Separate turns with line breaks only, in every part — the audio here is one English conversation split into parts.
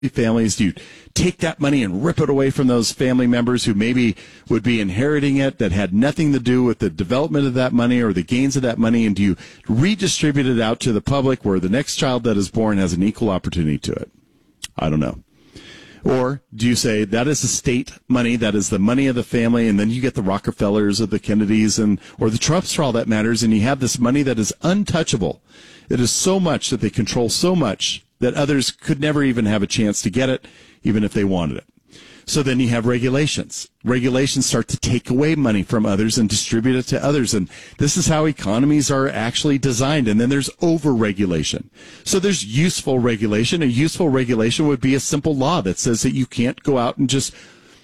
families? Do you take that money and rip it away from those family members who maybe would be inheriting it, that had nothing to do with the development of that money or the gains of that money? And do you redistribute it out to the public where the next child that is born has an equal opportunity to it? I don't know. Or do you say that is the state money, that is the money of the family, and then you get the Rockefellers or the Kennedys or the Trumps for all that matters, and you have this money that is untouchable. It is so much that they control so much that others could never even have a chance to get it, even if they wanted it. So then you have regulations. Regulations start to take away money from others and distribute it to others. And this is how economies are actually designed. And then there's over-regulation. So there's useful regulation. A useful regulation would be a simple law that says that you can't go out and just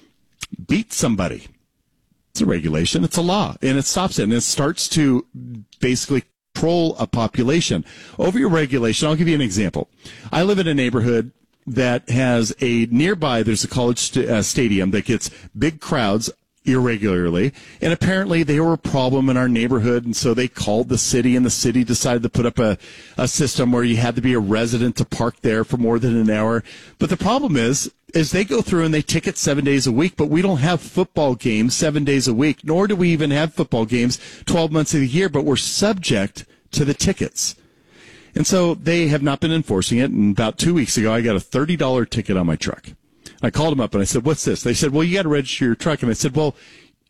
beat somebody. It's a regulation. It's a law. And it stops it. And it starts to basically control a population. Over your regulation, I'll give you an example. I live in a neighborhood that has there's a college stadium that gets big crowds irregularly, and apparently they were a problem in our neighborhood, and so they called the city, and the city decided to put up a system where you had to be a resident to park there for more than an hour. But the problem is they go through and they ticket 7 days a week, but we don't have football games 7 days a week, nor do we even have football games 12 months of the year, but we're subject to the tickets. And so they have not been enforcing it. And about 2 weeks ago, I got a $30 ticket on my truck. I called them up and I said, "What's this?" They said, "Well, you got to register your truck." And I said, "Well,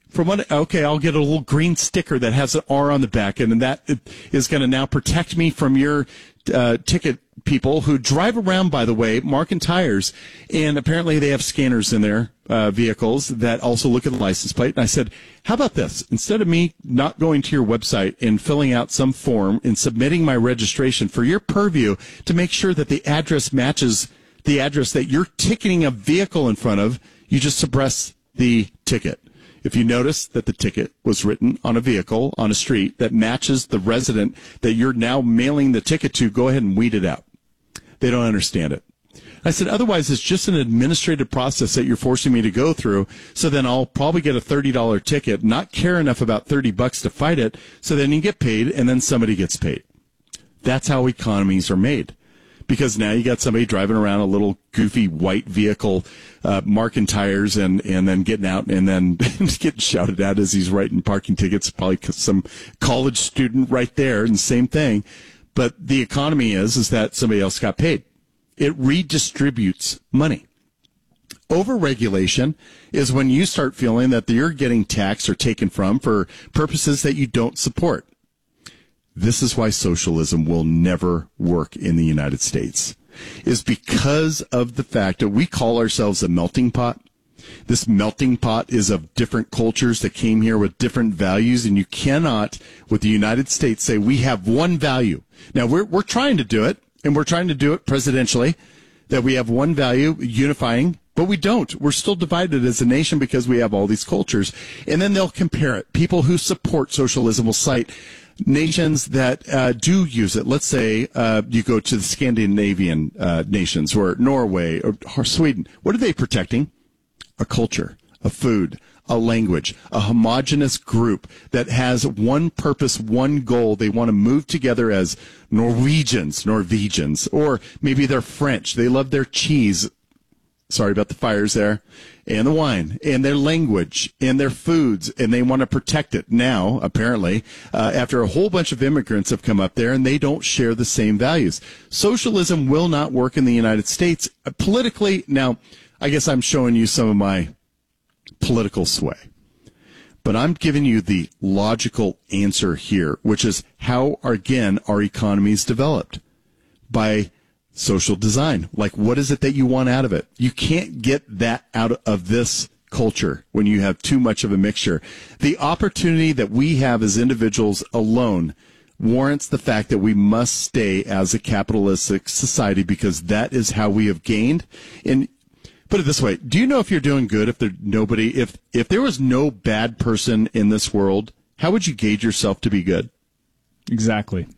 okay, I'll get a little green sticker that has an R on the back, and that is going to now protect me from your ticket people who drive around, by the way, marking tires, and apparently they have scanners in their vehicles that also look at the license plate." And I said, "How about this? Instead of me not going to your website and filling out some form and submitting my registration for your purview to make sure that the address matches the address that you're ticketing a vehicle in front of, you just suppress the ticket. If you notice that the ticket was written on a vehicle on a street that matches the resident that you're now mailing the ticket to, go ahead and weed it out." They don't understand it. I said, otherwise, it's just an administrative process that you're forcing me to go through. So then I'll probably get a $30 ticket, not care enough about $30 to fight it. So then you get paid, and then somebody gets paid. That's how economies are made. Because now you got somebody driving around a little goofy white vehicle, marking tires and then getting out and then getting shouted at as he's writing parking tickets. Probably some college student right there, and same thing. But the economy is that somebody else got paid. It redistributes money. Overregulation is when you start feeling that you're getting taxed or taken from for purposes that you don't support. This is why socialism will never work in the United States, is because of the fact that we call ourselves a melting pot. This melting pot is of different cultures that came here with different values, and you cannot, with the United States, say we have one value. Now, we're trying to do it, and we're trying to do it presidentially, that we have one value, unifying, but we don't. We're still divided as a nation because we have all these cultures. And then they'll compare it. People who support socialism will cite nations that do use it. Let's say you go to the Scandinavian nations, or Norway or Sweden. What are they protecting? A culture, a food, a language, a homogenous group that has one purpose, one goal. They want to move together as Norwegians, or maybe they're French. They love their cheese. Sorry about the fires there, and the wine, and their language, and their foods, and they want to protect it now, apparently, after a whole bunch of immigrants have come up there, and they don't share the same values. Socialism will not work in the United States politically. Now, I guess I'm showing you some of my political sway, but I'm giving you the logical answer here, which is how, again, our economy is developed by social design. Like, what is it that you want out of it? You can't get that out of this culture when you have too much of a mixture. The opportunity that we have as individuals alone warrants the fact that we must stay as a capitalistic society, because that is how we have gained. And put it this way, do you know if you're doing good if there was no bad person in this world, how would you gauge yourself to be good?
Exactly.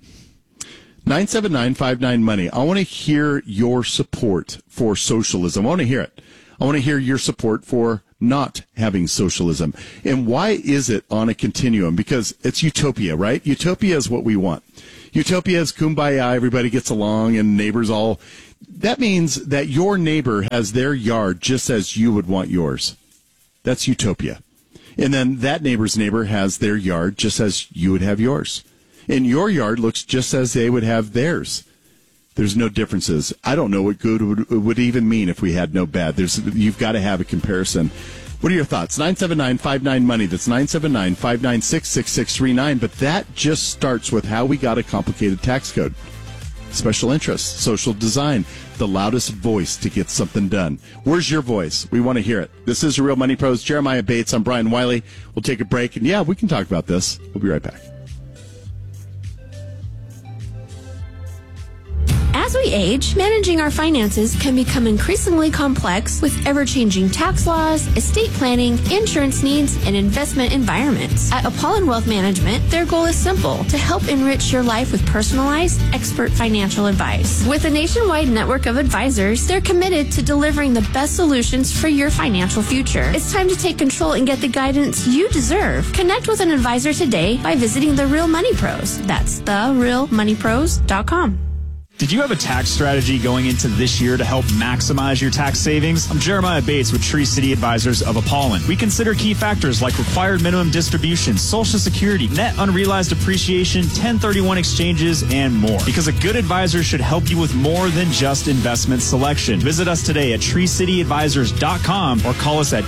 979-59-MONEY. I want to hear your support for socialism. I want to hear it. I want to hear your support for not having socialism. And why is it on a continuum? Because it's utopia, right? Utopia is what we want. Utopia is kumbaya, everybody gets along, and neighbors all that means that your neighbor has their yard just as you would want yours. That's utopia. And then that neighbor's neighbor has their yard just as you would have yours. And your yard looks just as they would have theirs. There's no differences. I don't know what good would even mean if we had no bad. You've got to have a comparison. What are your thoughts? 979-59-MONEY. That's 979-596-6639. But that just starts with how we got a complicated tax code. Special interest, social design, the loudest voice to get something done. Where's your voice? We want to hear it. This is Real Money Pros. Jeremiah Bates. I'm Brian Wiley. We'll take a break. And yeah, we can talk about this. We'll be right back.
As we age, managing our finances can become increasingly complex with ever-changing tax laws, estate planning, insurance needs, and investment environments. At Apollon Wealth Management, their goal is simple: to help enrich your life with personalized, expert financial advice. With a nationwide network of advisors, they're committed to delivering the best solutions for your financial future. It's time to take control and get the guidance you deserve. Connect with an advisor today by visiting The Real Money Pros. That's therealmoneypros.com.
Did you have a tax strategy going into this year to help maximize your tax savings? I'm Jeremiah Bates with Tree City Advisors of Apollon. We consider key factors like required minimum distribution, Social Security, net unrealized appreciation, 1031 exchanges, and more. Because a good advisor should help you with more than just investment selection. Visit us today at treecityadvisors.com or call us at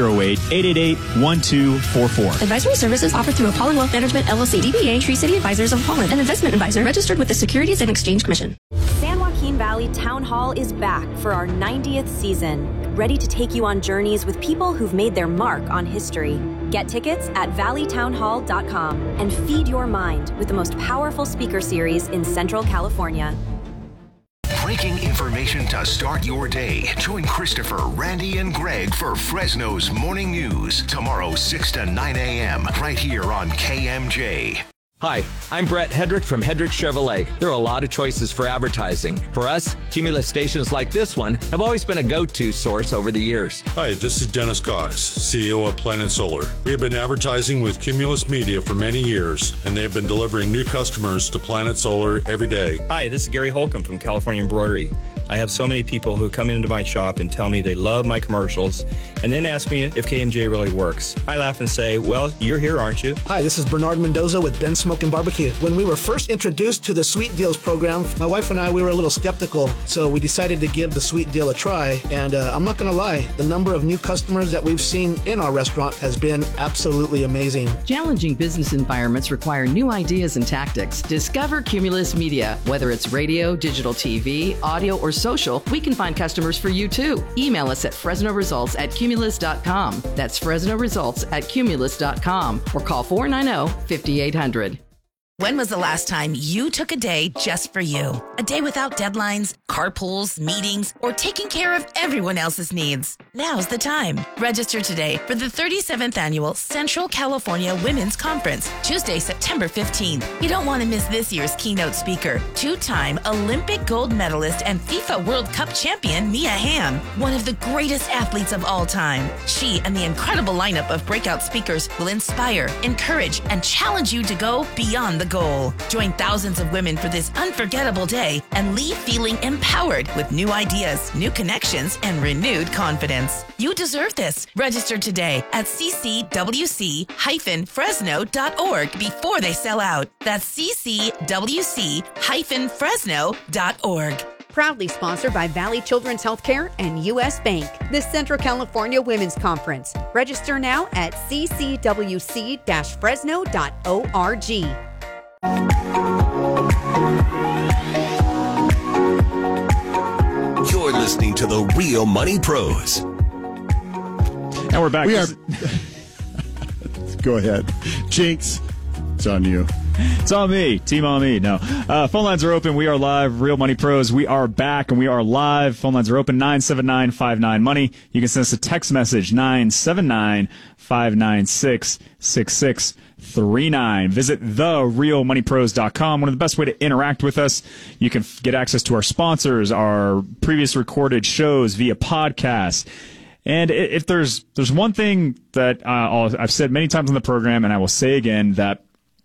208-888-1244.
Advisory services offered through Apollon Wealth Management, LLC, DBA, Tree City Advisors of Apollon, an investment advisor registered with the Securities and Exchange Commission.
San Joaquin Valley Town Hall is back for our 90th season, ready to take you on journeys with people who've made their mark on history. Get tickets at valleytownhall.com and feed your mind with the most powerful speaker series in Central California.
Breaking information to start your day. Join Christopher, Randy, and Greg for Fresno's Morning News tomorrow 6 to 9 a.m. right here on KMJ.
Hi, I'm Brett Hedrick from Hedrick Chevrolet. There are a lot of choices for advertising. For us, Cumulus stations like this one have always been a go-to source over the years.
Hi, this is Dennis Cox, CEO of Planet Solar. We have been advertising with Cumulus Media for many years, and they've been delivering new customers to Planet Solar every day.
Hi, this is Gary Holcomb from California Embroidery. I have so many people who come into my shop and tell me they love my commercials and then ask me if KMJ really works. I laugh and say, well, you're here, aren't you?
Hi, this is Bernard Mendoza with Ben Smokin' Barbecue. When we were first introduced to the Sweet Deals program, my wife and I, we were a little skeptical, so we decided to give the Sweet Deal a try. And I'm not going to lie, the number of new customers that we've seen in our restaurant has been absolutely amazing.
Challenging business environments require new ideas and tactics. Discover Cumulus Media. Whether it's radio, digital TV, audio, or social, we can find customers for you too. Email us at FresnoResults@Cumulus.com. That's FresnoResults@Cumulus.com or call 490-5800.
When was the last time you took a day just for you? A day without deadlines, carpools, meetings, or taking care of everyone else's needs? Now's the time. Register today for the 37th Annual Central California Women's Conference, Tuesday, September 15th. You don't want to miss this year's keynote speaker, two-time Olympic gold medalist and FIFA World Cup champion Mia Hamm, one of the greatest athletes of all time. She and the incredible lineup of breakout speakers will inspire, encourage, and challenge you to go beyond the goal. Join thousands of women for this unforgettable day and leave feeling empowered with new ideas, new connections, and renewed confidence. You deserve this. Register today at ccwc-fresno.org before they sell out. That's ccwc-fresno.org.
Proudly sponsored by Valley Children's Healthcare and U.S. Bank. The Central California Women's Conference. Register now at ccwc-fresno.org.
You're listening to the Real Money Pros.
And we're back.
Go ahead. Jinx, it's on you.
It's on me. Team on me. No. Phone lines are open. We are live. Real Money Pros. We are back and we are live. Phone lines are open. 979-59-MONEY. You can send us a text message. 979-596-6639. Visit therealmoneypros.com. One of the best way to interact with us. You can get access to our sponsors, our previous recorded shows via podcast. And if there's one thing that I've said many times on the program, and I will say again, that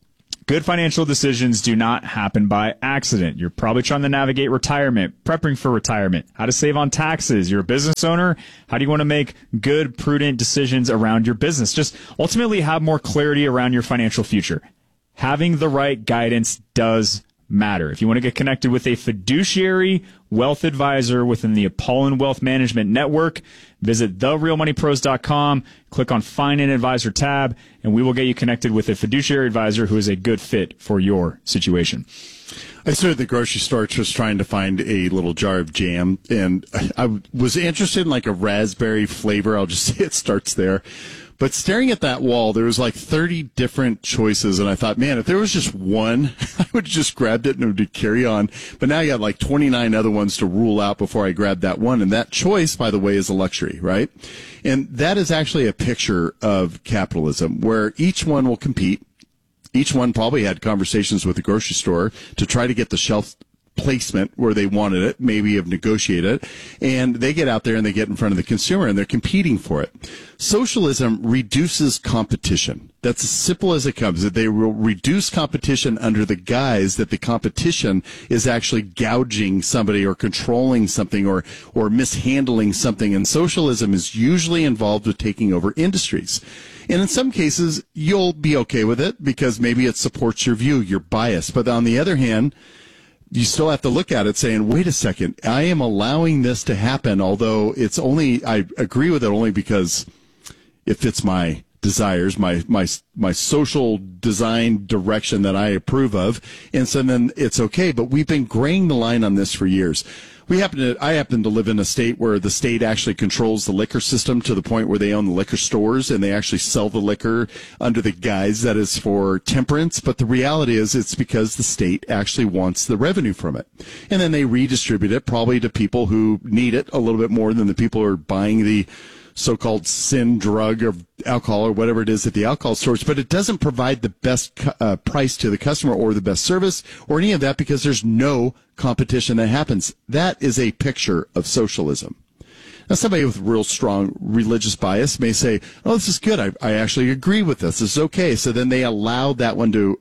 Good financial decisions do not happen by accident. You're probably trying to navigate retirement, prepping for retirement, how to save on taxes. You're a business owner. How do you want to make good, prudent decisions around your business? Just ultimately have more clarity around your financial future. Having the right guidance does matter. If you want to get connected with a fiduciary wealth advisor within the Apollon Wealth Management Network, visit therealmoneypros.com, click on Find an Advisor tab, and we will get you connected with a fiduciary advisor who is a good fit for your situation.
I stood at the grocery store just trying to find a little jar of jam, and I was interested in like a raspberry flavor. I'll just say it starts there. But staring at that wall, there was like 30 different choices, and I thought, man, if there was just one, I would have just grabbed it and it would carry on. But now you got like 29 other ones to rule out before I grabbed that one. And that choice, by the way, is a luxury, right? And that is actually a picture of capitalism where each one will compete. Each one probably had conversations with the grocery store to try to get the shelf placement where they wanted it, maybe have negotiated it, and they get out there and they get in front of the consumer and they're competing for it. Socialism reduces competition. That's as simple as it comes. That they will reduce competition under the guise that the competition is actually gouging somebody or controlling something or mishandling something. And socialism is usually involved with taking over industries. And in some cases, you'll be okay with it because maybe it supports your view, your bias. But on the other hand, you still have to look at it saying, wait a second, I am allowing this to happen, although it's only, I agree with it only because it fits my desires, my social design direction that I approve of. And so then it's okay. But we've been graying the line on this for years. I happen to live in a state where the state actually controls the liquor system to the point where they own the liquor stores and they actually sell the liquor under the guise that is for temperance. But the reality is it's because the state actually wants the revenue from it. And then they redistribute it probably to people who need it a little bit more than the people who are buying the so-called sin drug of alcohol or whatever it is at the alcohol stores, but it doesn't provide the best price to the customer or the best service or any of that because there's no competition that happens. That is a picture of socialism. Now, somebody with real strong religious bias may say, oh, this is good. I actually agree with this. This is okay. So then they allow that one to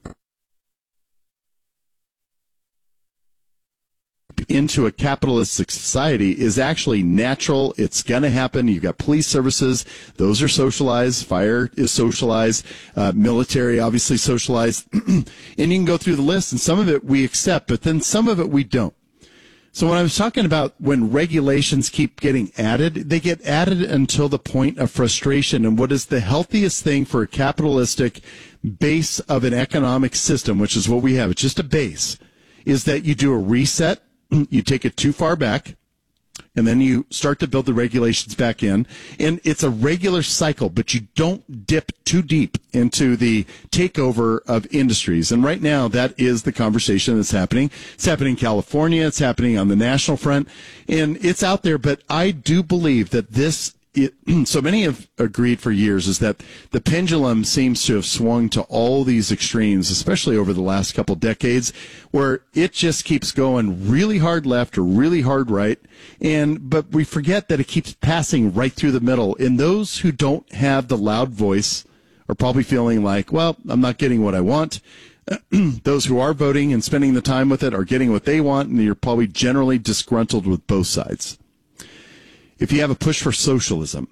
into a capitalistic society is actually natural. It's going to happen. You've got police services. Those are socialized. Fire is socialized. Military, obviously socialized. And you can go through the list, and some of it we accept, but then some of it we don't. So when I was talking about when regulations keep getting added, they get added until the point of frustration. And what is the healthiest thing for a capitalistic base of an economic system, which is what we have, it's just a base, is that you do a reset. You take it too far back, and then you start to build the regulations back in. And it's a regular cycle, but you don't dip too deep into the takeover of industries. And right now, that is the conversation that's happening. It's happening in California. It's happening on the national front. And it's out there. But I do believe that so many have agreed for years is that the pendulum seems to have swung to all these extremes, especially over the last couple decades, where it just keeps going really hard left or really hard right. But we forget that it keeps passing right through the middle. And those who don't have the loud voice are probably feeling like, well, I'm not getting what I want. Those who are voting and spending the time with it are getting what they want, and you're probably generally disgruntled with both sides. If you have a push for socialism,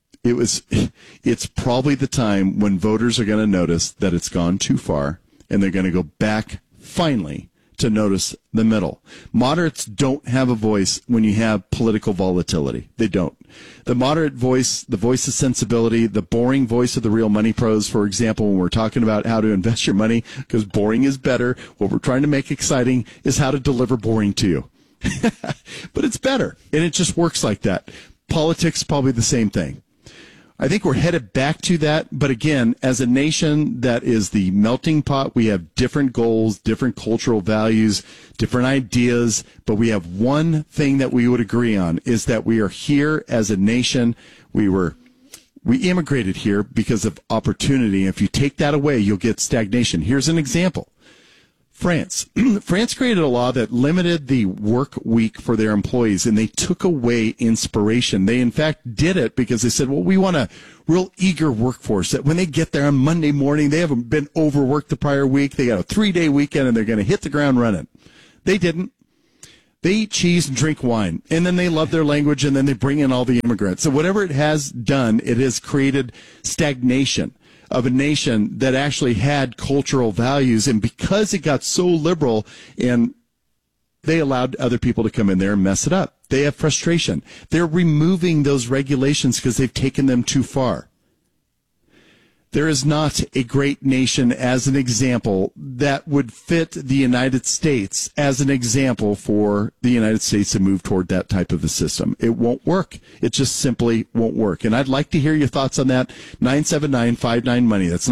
it's probably the time when voters are going to notice that it's gone too far, and they're going to go back, finally, to notice the middle. Moderates don't have a voice when you have political volatility. They don't. The moderate voice, the voice of sensibility, the boring voice of the real money pros, for example, when we're talking about how to invest your money, because boring is better, what we're trying to make exciting is how to deliver boring to you. But it's better, and it just works like that. Politics, probably the same thing. I think we're headed back to that, but again, as a nation that is the melting pot, we have different goals, different cultural values, different ideas, but we have one thing that we would agree on, is that we are here as a nation. We immigrated here because of opportunity. If you take that away, you'll get stagnation. Here's an example. France. France created a law that limited the work week for their employees, and they took away inspiration. They, in fact, did it because they said, well, we want a real eager workforce that when they get there on Monday morning, they haven't been overworked the prior week. They got a 3-day weekend, and they're going to hit the ground running. They didn't. They eat cheese and drink wine, and then they love their language, and then they bring in all the immigrants. So whatever it has done, it has created stagnation of a nation that actually had cultural values. And because it got so liberal and they allowed other people to come in there and mess it up, they have frustration. They're removing those regulations because they've taken them too far. There is not a great nation as an example that would fit the United States as an example for the United States to move toward that type of a system. It won't work. It just simply won't work. And I'd like to hear your thoughts on that. 979-59-MONEY. That's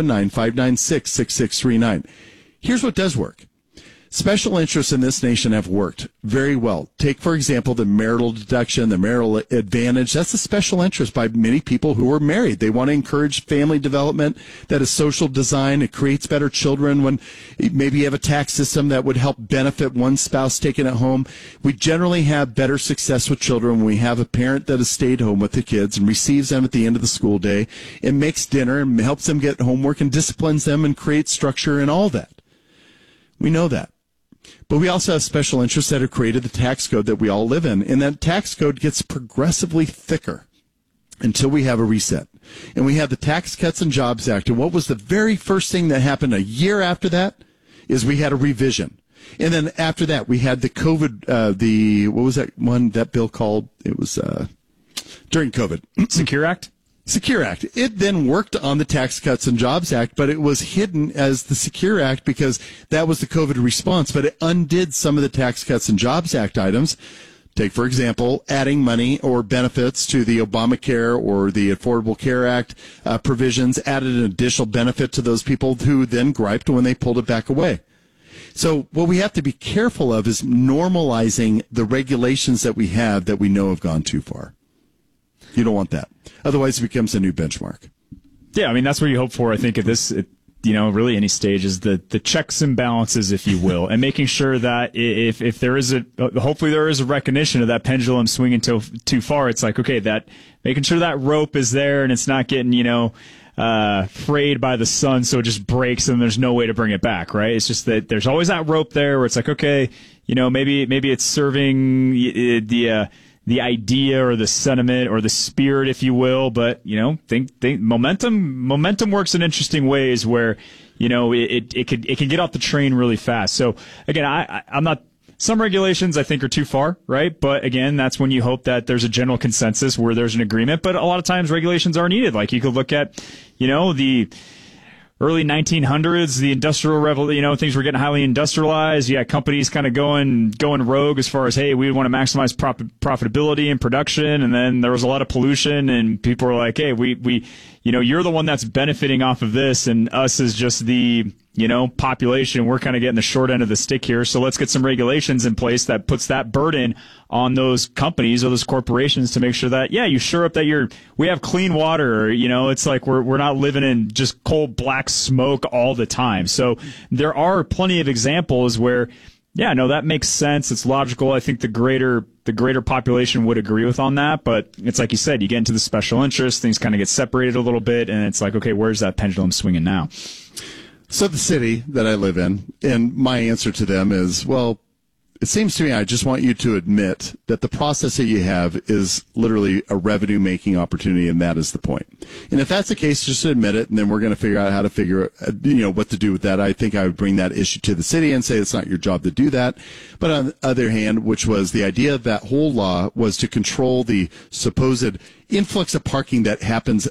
979-596-6639. Here's what does work. Special interests in this nation have worked very well. Take, for example, the marital deduction, the marital advantage. That's a special interest by many people who are married. They want to encourage family development that is social design. It creates better children when maybe you have a tax system that would help benefit one spouse taking it home. We generally have better success with children when we have a parent that has stayed home with the kids and receives them at the end of the school day and makes dinner and helps them get homework and disciplines them and creates structure and all that. We know that. But we also have special interests that have created the tax code that we all live in. And that tax code gets progressively thicker until we have a reset. And we have the Tax Cuts and Jobs Act. And what was the very first thing that happened a year after that is we had a revision. And then after that, we had the COVID, what was that one, that bill called? It was during COVID.
Secure Act?
Secure Act. It then worked on the Tax Cuts and Jobs Act, but it was hidden as the Secure Act because that was the COVID response, but it undid some of the Tax Cuts and Jobs Act items. Take, for example, adding money or benefits to the Obamacare or the Affordable Care Act provisions, added an additional benefit to those people who then griped when they pulled it back away. So what we have to be careful of is normalizing the regulations that we have that we know have gone too far. You don't want that. Otherwise, it becomes a new benchmark.
Yeah, I mean, that's what you hope for, I think, at this, really any stage is the checks and balances, if you will, and making sure that if there is hopefully there is a recognition of that pendulum swinging too far. It's like, okay, that making sure that rope is there and it's not getting, frayed by the sun so it just breaks and there's no way to bring it back, right? It's just that there's always that rope there where it's like, okay, maybe it's serving the idea or the sentiment or the spirit, if you will, but think momentum works in interesting ways where it can get off the train really fast. So again, I'm not. Some regulations I think are too far, right? But again, that's when you hope that there's a general consensus where there's an agreement. But a lot of times regulations are needed. Like you could look at the early 1900s, the Industrial Revolution, things were getting highly industrialized. You had companies kind of going rogue as far as, hey, we want to maximize profitability and production. And then there was a lot of pollution and people were like, hey, we you're the one that's benefiting off of this and us is just the, population. We're kind of getting the short end of the stick here. So let's get some regulations in place that puts that burden on those companies or those corporations to make sure that, you sure up that we have clean water. It's like we're not living in just cold black smoke all the time. So there are plenty of examples where, that makes sense. It's logical. I think the greater population would agree with on that. But it's like you said, you get into the special interest, things kind of get separated a little bit. And it's like, okay, where's that pendulum swinging now?
So the city that I live in, and my answer to them is, well, it seems to me I just want you to admit that the process that you have is literally a revenue-making opportunity, and that is the point. And if that's the case, just admit it, and then we're going to figure out how to what to do with that. I think I would bring that issue to the city and say it's not your job to do that. But on the other hand, which was the idea of that whole law was to control the supposed influx of parking that happens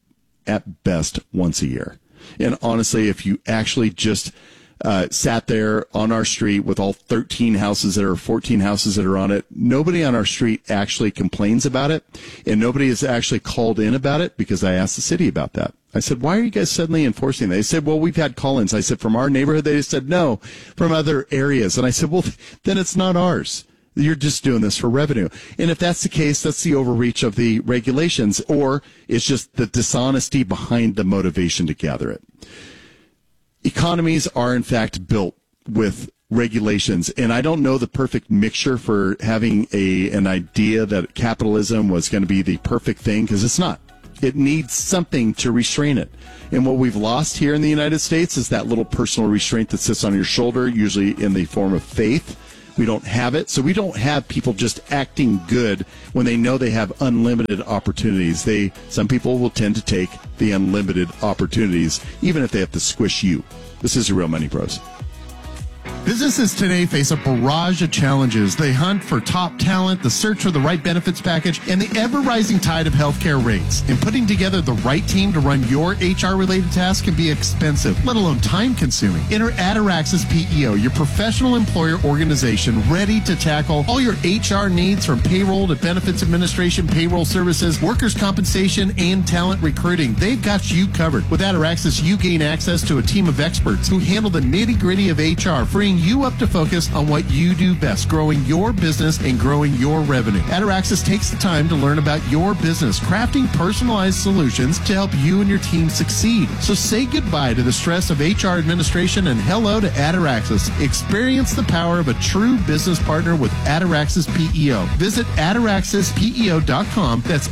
at best once a year. And honestly, if you actually just sat there on our street with all 13 houses or 14 houses that are on it, nobody on our street actually complains about it, and nobody is actually called in about it because I asked the city about that. I said, why are you guys suddenly enforcing that? They said, well, we've had call-ins. I said, from our neighborhood? They said, no, from other areas. And I said, well, then it's not ours. You're just doing this for revenue. And if that's the case, that's the overreach of the regulations, or it's just the dishonesty behind the motivation to gather it. Economies are, in fact, built with regulations. And I don't know the perfect mixture for having an idea that capitalism was going to be the perfect thing, because it's not. It needs something to restrain it. And what we've lost here in the United States is that little personal restraint that sits on your shoulder, usually in the form of faith. We don't have it. So we don't have people just acting good when they know they have unlimited opportunities. Some people will tend to take the unlimited opportunities, even if they have to squish you. This is your Real Money Pros.
Businesses today face a barrage of challenges. They hunt for top talent, the search for the right benefits package, and the ever-rising tide of healthcare rates. And putting together the right team to run your HR-related tasks can be expensive, let alone time-consuming. Enter Ataraxis PEO, your professional employer organization ready to tackle all your HR needs, from payroll to benefits administration, payroll services, workers' compensation, and talent recruiting. They've got you covered. With Ataraxis, you gain access to a team of experts who handle the nitty-gritty of HR, freeing you up to focus on what you do best, growing your business and growing your revenue. Ataraxis takes the time to learn about your business, crafting personalized solutions to help you and your team succeed. So say goodbye to the stress of HR administration and hello to Ataraxis. Experience the power of a true business partner with Ataraxis PEO. Visit ataraxispeo.com. That's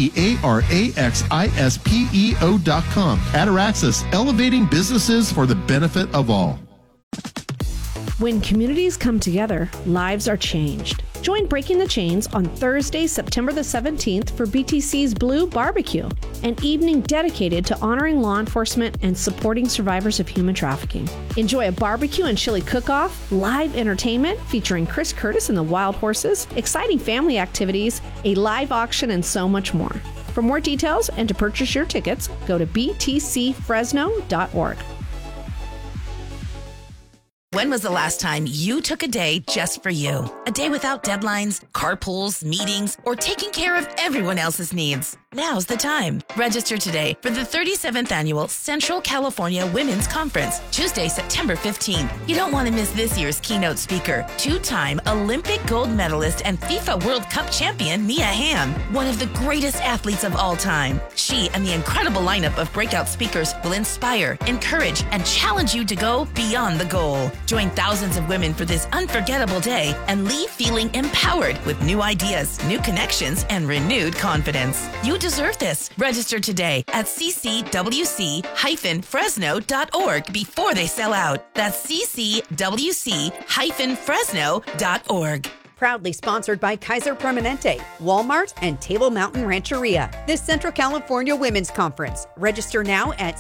ATARAXISPEO.com. Ataraxis, elevating businesses for the benefit of all.
When communities come together, lives are changed. Join Breaking the Chains on Thursday, September the 17th for BTC's Blue Barbecue, an evening dedicated to honoring law enforcement and supporting survivors of human trafficking. Enjoy a barbecue and chili cook-off, live entertainment featuring Chris Curtis and the Wild Horses, exciting family activities, a live auction, and so much more. For more details and to purchase your tickets, go to btcfresno.org.
When was the last time you took a day just for you? A day without deadlines, carpools, meetings, or taking care of everyone else's needs? Now's the time. Register today for the 37th Annual Central California Women's Conference, Tuesday, September 15th. You don't want to miss this year's keynote speaker, two-time Olympic gold medalist and FIFA World Cup champion Mia Hamm, one of the greatest athletes of all time. She and the incredible lineup of breakout speakers will inspire, encourage, and challenge you to go beyond the goal. Join thousands of women for this unforgettable day and leave feeling empowered with new ideas, new connections, and renewed confidence. You deserve this. Register today at ccwc-fresno.org before they sell out. That's ccwc-fresno.org.
Proudly sponsored by Kaiser Permanente, Walmart, and Table Mountain Rancheria. This Central California Women's Conference. Register now at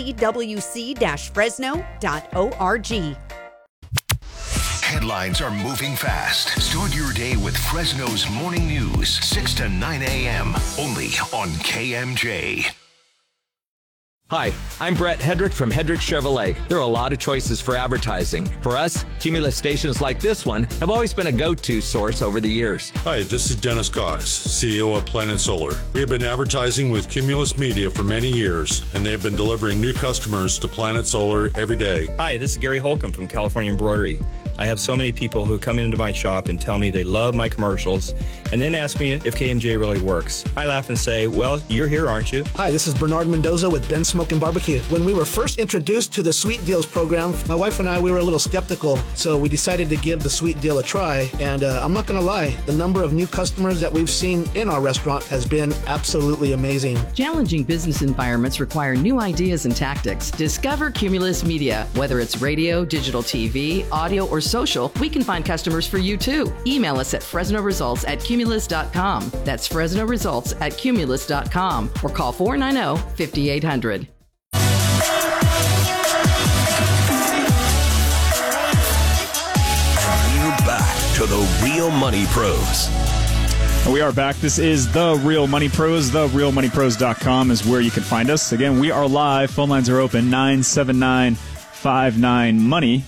ccwc-fresno.org.
Headlines are moving fast. Start your day with Fresno's Morning News, 6 to 9 a.m. only on KMJ.
Hi, I'm Brett Hedrick from Hedrick Chevrolet. There are a lot of choices for advertising. For us, Cumulus stations like this one have always been a go-to source over the years.
Hi, this is Dennis Cox, CEO of Planet Solar. We have been advertising with Cumulus Media for many years, and they've been delivering new customers to Planet Solar every day.
Hi, this is Gary Holcomb from California Embroidery. I have so many people who come into my shop and tell me they love my commercials and then ask me if KMJ really works. I laugh and say, well, you're here, aren't you?
Hi, this is Bernard Mendoza with Ben Smoke and Barbecue. When we were first introduced to the Sweet Deals program, my wife and I, we were a little skeptical, so we decided to give the Sweet Deal a try. And I'm not going to lie, the number of new customers that we've seen in our restaurant has been absolutely amazing.
Challenging business environments require new ideas and tactics. Discover Cumulus Media. Whether it's radio, digital TV, audio, or social, we can find customers for you too. Email us at FresnoResults@Cumulus.com. That's FresnoResults@Cumulus.com, or call 490-5800.
We're back to the Real Money Pros.
We are back. This is The Real Money Pros. TheRealMoneyPros.com is where you can find us. Again, we are live. Phone lines are open. 979-59-MONEY.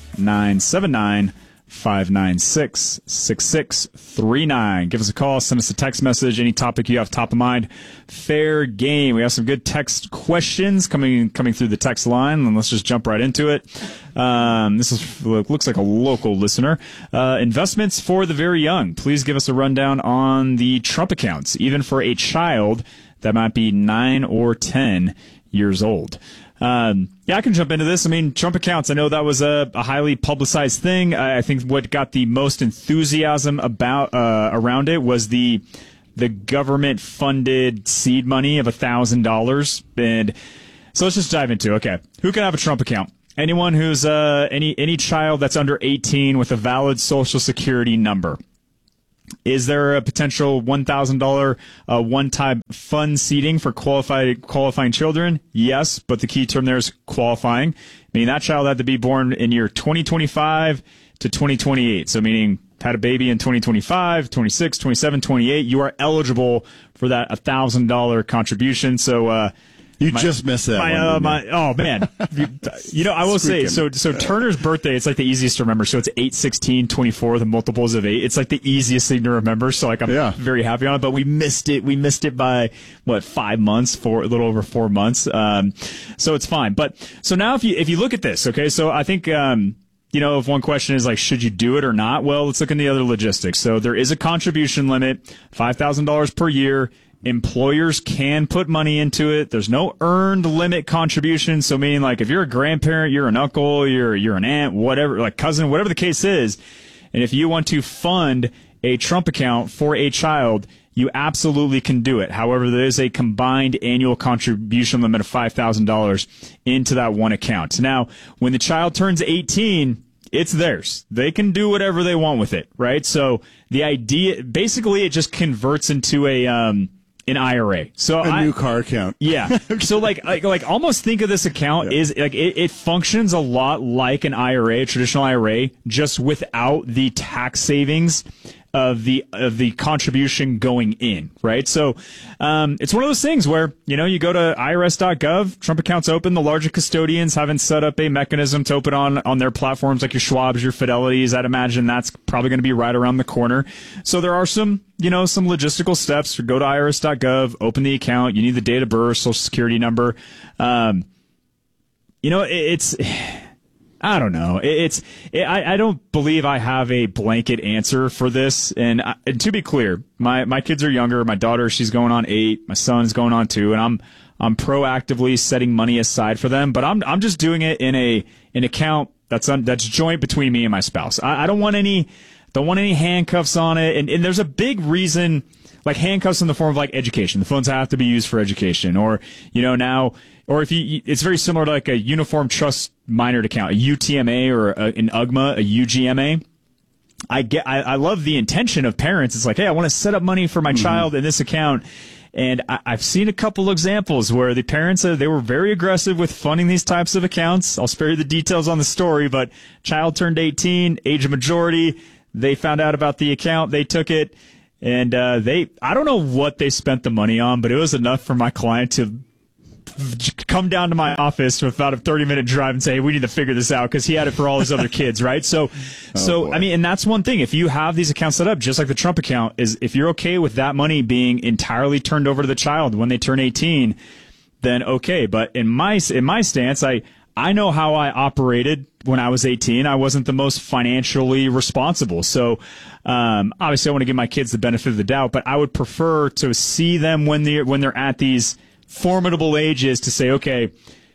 979-596-6639. Give us a call. Send us a text message. Any topic you have top of mind. Fair game. We have some good text questions coming through the text line, and let's just jump right into it. Looks like a local listener. Investments for the very young. Please give us a rundown on the Trump accounts, even for a child that might be 9 or 10 years old. Yeah, I can jump into this. I mean, Trump accounts, I know that was a highly publicized thing. I think what got the most enthusiasm about around it was the government-funded seed money of $1,000. And so let's just dive into, okay, who can have a Trump account? Anyone who's any child that's under 18 with a valid Social Security number. Is there a potential $1,000 one-time fund seeding for qualifying children? Yes, but the key term there is qualifying. Meaning that child had to be born in year 2025 to 2028. So meaning had a baby in 2025, 26, 27, 28, you are eligible for that $1,000 contribution. So
you just missed that one.
Oh man, I will say so Turner's birthday, it's like the easiest to remember. So it's 8/16/24, the multiples of 8. It's like the easiest thing to remember. So like I'm very happy on it. But we missed it. We missed it by 5 months, a little over 4 months. So it's fine. But so now if you look at this, okay, so I think if one question is like, should you do it or not? Well, let's look into the other logistics. So there is a contribution limit, $5,000 per year. Employers can put money into it. There's no earned limit contribution. So meaning like if you're a grandparent, you're an uncle, you're an aunt, whatever, like cousin, whatever the case is. And if you want to fund a Trump account for a child, you absolutely can do it. However, there is a combined annual contribution limit of $5,000 into that one account. Now, when the child turns 18, it's theirs. They can do whatever they want with it, right? So the idea, basically, it just converts into an IRA. So
a new car account.
Yeah. So like almost think of this account is like it functions a lot like an IRA, a traditional IRA, just without the tax savings of the contribution going in, right? So it's one of those things where, you go to irs.gov, Trump accounts open, the larger custodians haven't set up a mechanism to open on their platforms like your Schwab's, your Fidelities. I'd imagine that's probably going to be right around the corner. So there are some logistical steps. Go to irs.gov, open the account. You need the date of birth, Social Security number. It's I don't know. I don't believe I have a blanket answer for this. And to be clear, my kids are younger. My daughter, she's going on 8. My son's going on 2. And I'm proactively setting money aside for them. But I'm just doing it in an account that's joint between me and my spouse. I don't want any handcuffs on it. And there's a big reason, like handcuffs in the form of like education. The funds have to be used for education, or now. Or it's very similar to like a uniform trust minored account, a UTMA or an UGMA, a UGMA. I love the intention of parents. It's like, hey, I want to set up money for my child in this account. And I've seen a couple examples where the parents, they were very aggressive with funding these types of accounts. I'll spare you the details on the story, but child turned 18, age of majority. They found out about the account. They took it, and I don't know what they spent the money on, but it was enough for my client to come down to my office with about a 30-minute drive and say, hey, we need to figure this out, because he had it for all his other kids, right? So I mean, and that's one thing. If you have these accounts set up, just like the Trump account, is if you're okay with that money being entirely turned over to the child when they turn 18, then okay. But in my stance, I know how I operated when I was 18. I wasn't the most financially responsible. So obviously I want to give my kids the benefit of the doubt, but I would prefer to see them when they're at these formidable ages to say, okay,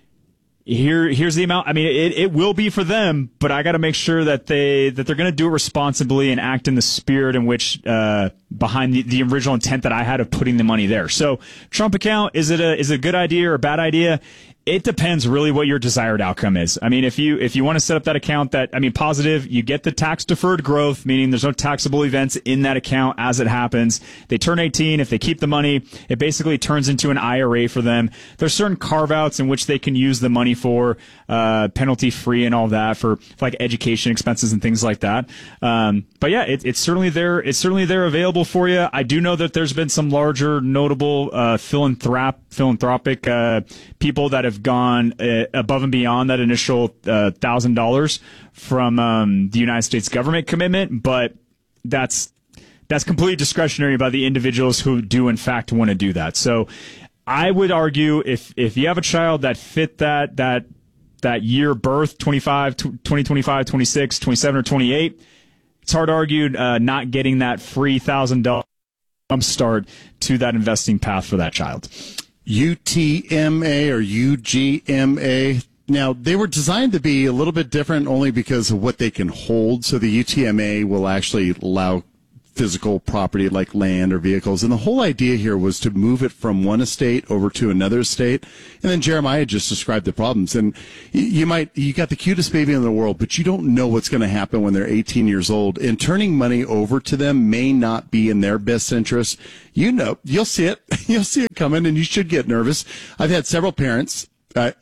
here's the amount. I mean, it will be for them, but I got to make sure that they're going to do it responsibly and act in the spirit in which behind the original intent that I had of putting the money there. So Trump account, is it a good idea or a bad idea? It depends really what your desired outcome is. I mean, if you want to set up that account positive, you get the tax deferred growth, meaning there's no taxable events in that account as it happens. They turn 18. If they keep the money, it basically turns into an IRA for them. There's certain carve outs in which they can use the money for, penalty free and all that for like education expenses and things like that. But yeah, it's certainly there. It's certainly there available for you. I do know that there's been some larger notable, philanthropic, people that have gone above and beyond that initial $1,000 from the United States government commitment, but that's completely discretionary by the individuals who do in fact want to do that. So I would argue if you have a child that fit that year birth, 2025, 26, 27, or 28, it's hard to argue not getting that free $1,000 jump start to that investing path for that child.
UTMA or UGMA. Now, they were designed to be a little bit different only because of what they can hold. So the UTMA will actually allow physical property like land or vehicles. And the whole idea here was to move it from one estate over to another estate. And then Jeremiah just described the problems. And you got the cutest baby in the world, but you don't know what's going to happen when they're 18 years old. And turning money over to them may not be in their best interest. You know, you'll see it. You'll see it coming, and you should get nervous. I've had several parents that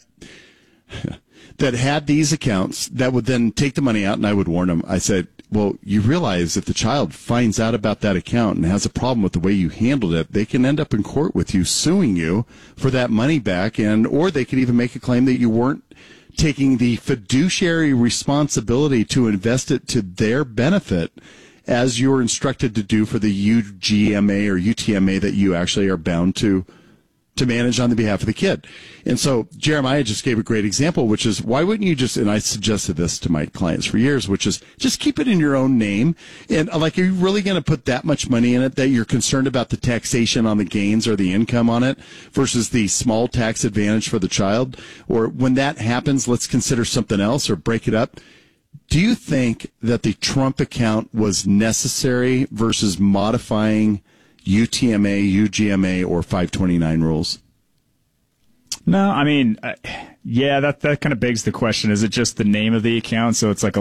had these accounts that would then take the money out, and I would warn them. I said, well, you realize if the child finds out about that account and has a problem with the way you handled it, they can end up in court with you, suing you for that money back, or they could even make a claim that you weren't taking the fiduciary responsibility to invest it to their benefit as you're instructed to do for the UGMA or UTMA that you actually are bound to manage on the behalf of the kid. And so Jeremiah just gave a great example, which is why wouldn't you just, and I suggested this to my clients for years, which is just keep it in your own name. And like, are you really going to put that much money in it that you're concerned about the taxation on the gains or the income on it versus the small tax advantage for the child? Or when that happens, let's consider something else or break it up. Do you think that the Trump account was necessary versus modifying UTMA, UGMA, or 529 rules?
No, I mean, yeah, that kind of begs the question. Is it just the name of the account? So it's like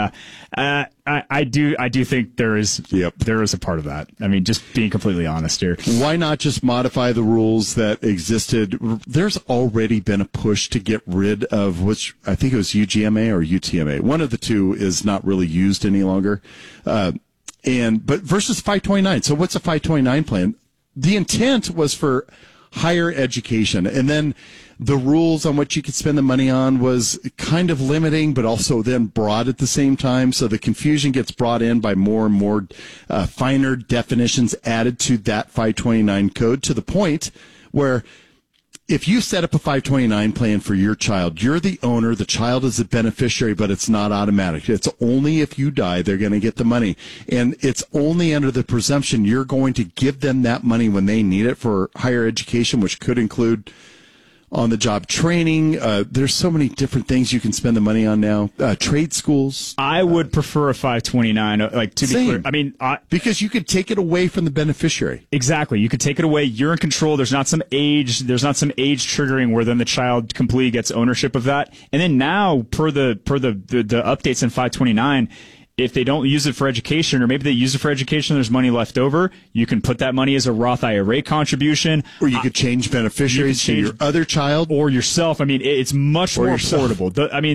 I do think there is a part of that. I mean, just being completely honest here.
Why not just modify the rules that existed? There's already been a push to get rid of, which I think it was UGMA or UTMA. One of the two is not really used any longer. But versus 529. So what's a 529 plan? The intent was for higher education, and then the rules on what you could spend the money on was kind of limiting, but also then broad at the same time. So the confusion gets brought in by more and more finer definitions added to that 529 code, to the point where if you set up a 529 plan for your child, you're the owner, the child is the beneficiary, but it's not automatic. It's only if you die, they're going to get the money. And it's only under the presumption you're going to give them that money when they need it for higher education, which could include on-the-job training. There's so many different things you can spend the money on now. Trade schools.
I would prefer a 529. Like, to be clear, I mean,
because you could take it away from the beneficiary.
Exactly. You could take it away. You're in control. There's not some age triggering where then the child completely gets ownership of that. And then now, per the updates in 529, if they don't use it for education, or maybe they use it for education, there's money left over, you can put that money as a Roth IRA contribution.
Or you could change beneficiaries to your other child.
Or yourself. I mean, it's much more affordable.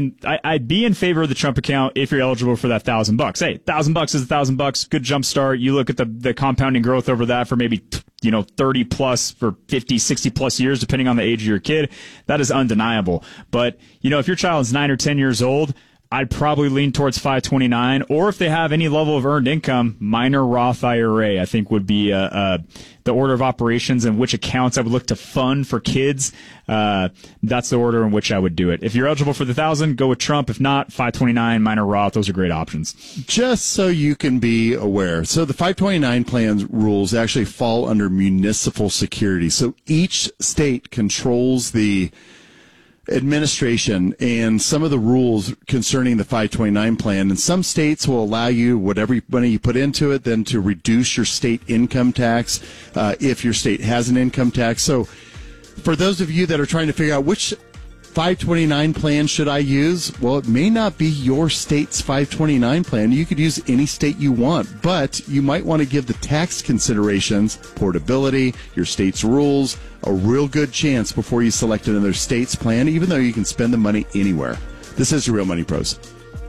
I'd be in favor of the Trump account if you're eligible for that $1,000. Hey, $1,000 is $1,000. Good jump start. You look at the compounding growth over that for maybe 30 plus for 50, 60 plus years, depending on the age of your kid. That is undeniable. But, if your child is 9 or 10 years old, I'd probably lean towards 529, or if they have any level of earned income, minor Roth IRA, I think would be the order of operations, and which accounts I would look to fund for kids. That's the order in which I would do it. If you're eligible for the 1,000, go with Trump. If not, 529, minor Roth. Those are great options.
Just so you can be aware. So the 529 plan rules actually fall under municipal security. So each state controls the administration and some of the rules concerning the 529 plan, and some states will allow you, whatever money you put into it, then to reduce your state income tax if your state has an income tax. So for those of you that are trying to figure out which 529 plan should I use, well, it may not be your state's 529 plan. You could use any state you want, but you might want to give the tax considerations, portability, your state's rules, a real good chance before you select another state's plan, even though you can spend the money anywhere. This is Real Money Pros.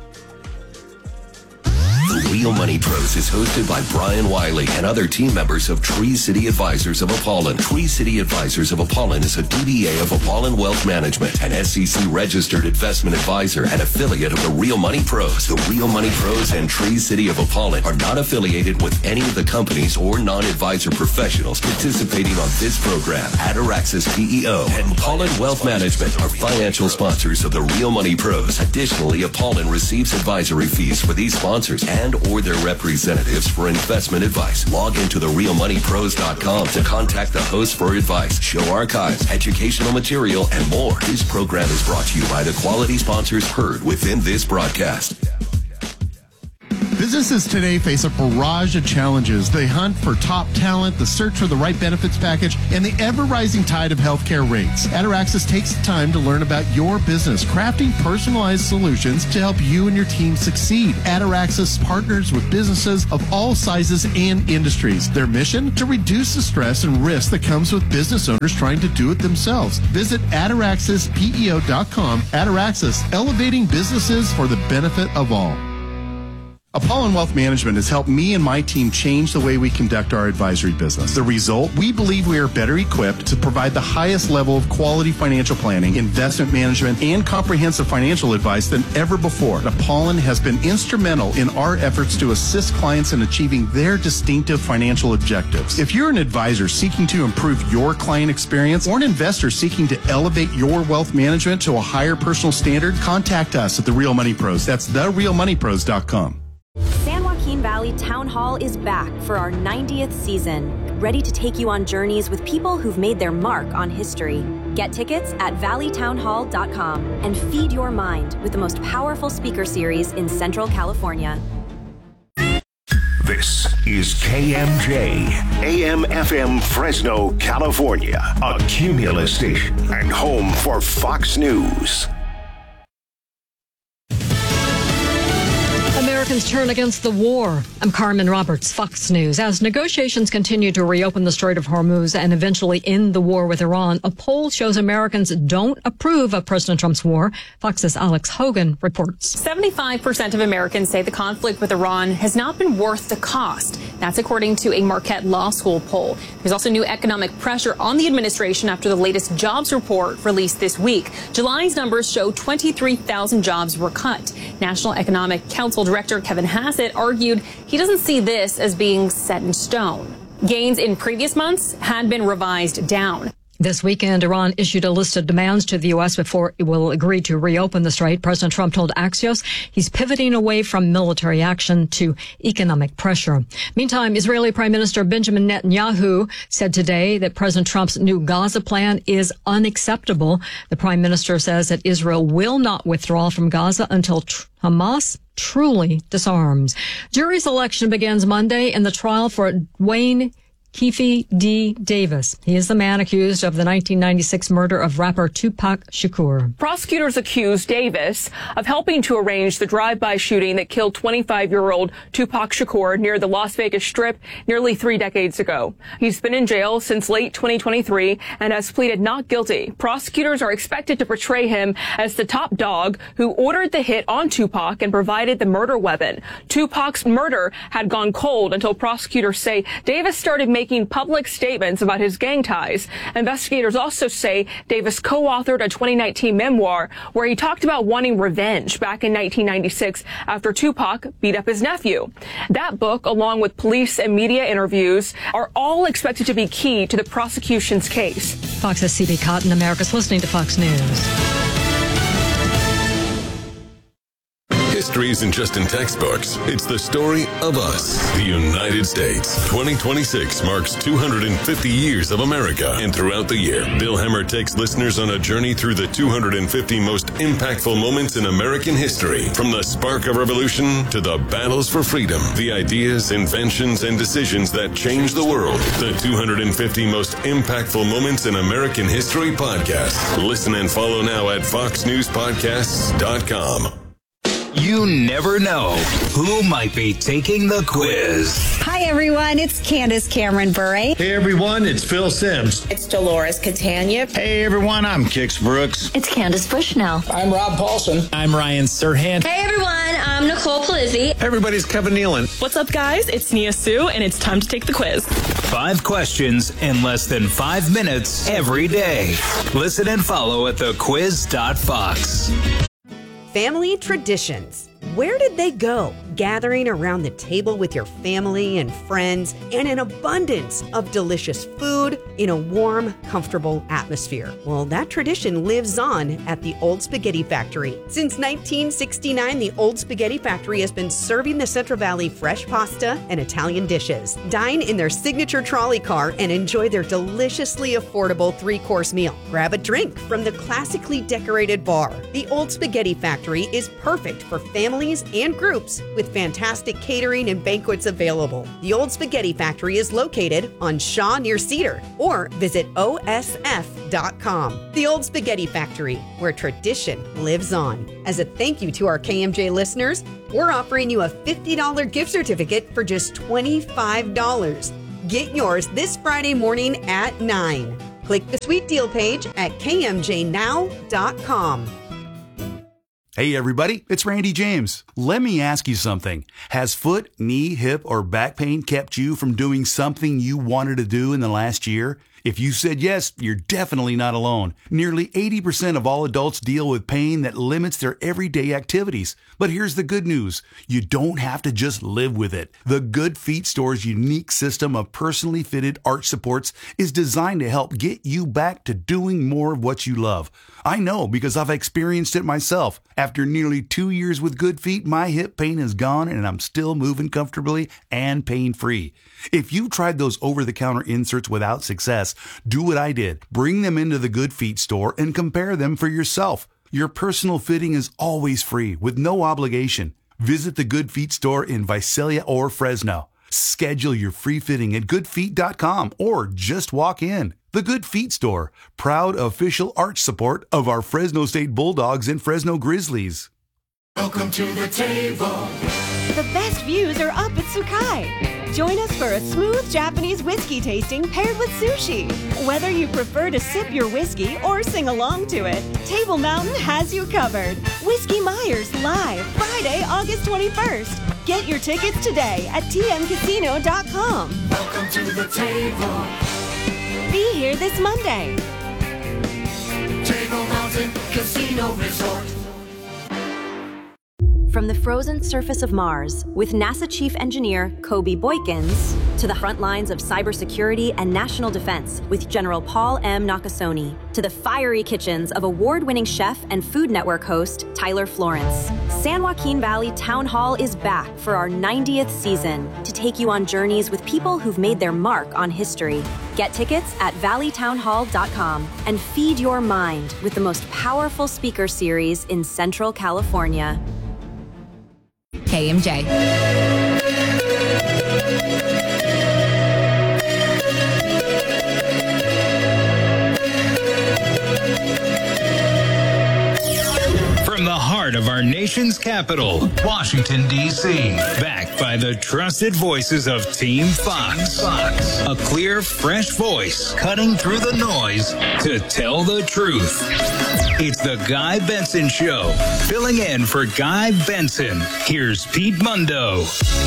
The Real Money Pros is hosted by Brian Wiley and other team members of Tree City Advisors of Apollon. Tree City Advisors of Apollon is a DBA of Apollon Wealth Management, an SEC-registered investment advisor and affiliate of the Real Money Pros. The Real Money Pros and Tree City of Apollon are not affiliated with any of the companies or non-advisor professionals participating on this program. Ataraxis PEO and Apollon Wealth Management are financial sponsors of the Real Money Pros. Additionally, Apollon receives advisory fees for these sponsors and or
or their representatives for investment advice. Log into therealmoneypros.com to contact the host for advice, show archives, educational material, and more. This program is brought to you by the quality sponsors heard within this broadcast.
Businesses today face a barrage of challenges. They hunt for top talent, the search for the right benefits package, and the ever-rising tide of healthcare rates. Ataraxis takes the time to learn about your business, crafting personalized solutions to help you and your team succeed. Ataraxis partners with businesses of all sizes and industries. Their mission? To reduce the stress and risk that comes with business owners trying to do it themselves. Visit ataraxispeo.com. Ataraxis, elevating businesses for the benefit of all. Apollon Wealth Management has helped me and my team change the way we conduct our advisory business. The result? We believe we are better equipped to provide the highest level of quality financial planning, investment management, and comprehensive financial advice than ever before. Apollon has been instrumental in our efforts to assist clients in achieving their distinctive financial objectives. If you're an advisor seeking to improve your client experience or an investor seeking to elevate your wealth management to a higher personal standard, contact us at The Real Money Pros. That's therealmoneypros.com.
San Joaquin Valley Town Hall is back for our 90th season, ready to take you on journeys with people who've made their mark on history. Get tickets at valleytownhall.com and feed your mind with the most powerful speaker series in Central California.
This is KMJ, AM/FM Fresno, California, a Cumulus station and home for Fox News.
Americans turn against the war. I'm Carmen Roberts, Fox News. As negotiations continue to reopen the Strait of Hormuz and eventually end the war with Iran, a poll shows Americans don't approve of President Trump's war. Fox's Alex Hogan reports.
75% of Americans say the conflict with Iran has not been worth the cost. That's according to a Marquette Law School poll. There's also new economic pressure on the administration after the latest jobs report released this week. July's numbers show 23,000 jobs were cut. National Economic Council Director Kevin Hassett argued he doesn't see this as being set in stone. Gains in previous months had been revised down.
This weekend, Iran issued a list of demands to the U.S. before it will agree to reopen the strait. President Trump told Axios he's pivoting away from military action to economic pressure. Meantime, Israeli Prime Minister Benjamin Netanyahu said today that President Trump's new Gaza plan is unacceptable. The Prime Minister says that Israel will not withdraw from Gaza until Hamas truly disarms. Jury selection begins Monday in the trial for Dwayne Keefe D. Davis. He is the man accused of the 1996 murder of rapper Tupac Shakur.
Prosecutors accuse Davis of helping to arrange the drive-by shooting that killed 25-year-old Tupac Shakur near the Las Vegas Strip nearly 3 decades ago. He's been in jail since late 2023 and has pleaded not guilty. Prosecutors are expected to portray him as the top dog who ordered the hit on Tupac and provided the murder weapon. Tupac's murder had gone cold until prosecutors say Davis started making public statements about his gang ties. Investigators also say Davis co-authored a 2019 memoir where he talked about wanting revenge back in 1996 after Tupac beat up his nephew. That book, along with police and media interviews, are all expected to be key to the prosecution's case.
Fox's C.B. Cotton, America's listening to Fox News.
History isn't just in textbooks. It's the story of us, the United States. 2026 marks 250 years of America. And throughout the year, Bill Hemmer takes listeners on a journey through the 250 most impactful moments in American history. From the spark of revolution to the battles for freedom, the ideas, inventions, and decisions that changed the world. The 250 most impactful moments in American history podcast. Listen and follow now at foxnewspodcasts.com.
You never know who might be taking the quiz.
Hi, everyone. It's Candace Cameron Bure.
Hey, everyone. It's Phil Sims.
It's Dolores Catania.
Hey, everyone. I'm Kix Brooks.
It's Candace Bushnell.
I'm Rob Paulson.
I'm Ryan Serhant.
Hey, everyone. I'm Nicole Palizzi.
Everybody's Kevin Nealon.
What's up, guys? It's Nia Sue, and it's time to take the quiz.
5 questions in less than 5 minutes every day. Listen and follow at thequiz.fox.
Family traditions. Where did they go? gathering around the table with your family and friends, and an abundance of delicious food in a warm, comfortable atmosphere. Well, that tradition lives on at the Old Spaghetti Factory. Since 1969, the Old Spaghetti Factory has been serving the Central Valley fresh pasta and Italian dishes. Dine in their signature trolley car and enjoy their deliciously affordable 3-course meal. Grab a drink from the classically decorated bar. The Old Spaghetti Factory is perfect for families and groups with fantastic catering and banquets available. The Old Spaghetti Factory is located on Shaw near Cedar, or visit osf.com. The Old Spaghetti Factory, where tradition lives on. As a thank you to our KMJ listeners, we're offering you a $50 gift certificate for just $25. Get yours this Friday morning at 9. Click the sweet deal page at kmjnow.com.
Hey everybody, it's Randy James. Let me ask you something. Has foot, knee, hip, or back pain kept you from doing something you wanted to do in the last year? If you said yes, you're definitely not alone. Nearly 80% of all adults deal with pain that limits their everyday activities. But here's the good news. You don't have to just live with it. The Good Feet Store's unique system of personally fitted arch supports is designed to help get you back to doing more of what you love. I know because I've experienced it myself. After nearly 2 years with Good Feet, my hip pain is gone and I'm still moving comfortably and pain-free. If you tried those over-the-counter inserts without success, do what I did. Bring them into the Good Feet store and compare them for yourself. Your personal fitting is always free with no obligation. Visit the Good Feet store in Visalia or Fresno. Schedule your free fitting at goodfeet.com or just walk in. The Good Feet Store, proud official arch support of our Fresno State Bulldogs and Fresno Grizzlies.
Welcome to the table. The best views are up at Sukai. Join us for a smooth Japanese whiskey tasting paired with sushi. Whether you prefer to sip your whiskey or sing along to it, Table Mountain has you covered. Whiskey Myers live Friday, August 21st. Get your tickets today at tmcasino.com. Welcome to the table. Be here this Monday.
Table Mountain Casino Resort. From the frozen surface of Mars, with NASA Chief Engineer Kobe Boykins, to the front lines of cybersecurity and national defense with General Paul M. Nakasone, to the fiery kitchens of award-winning chef and Food Network host Tyler Florence, San Joaquin Valley Town Hall is back for our 90th season to take you on journeys with people who've made their mark on history. Get tickets at valleytownhall.com and feed your mind with the most powerful speaker series in Central California.
KMJ.
From the heart of our nation's capital, Washington, D.C., backed by the trusted voices of Team Fox. A clear, fresh voice cutting through the noise to tell the truth. It's the Guy Benson Show. Filling in for Guy Benson, here's Pete Mundo.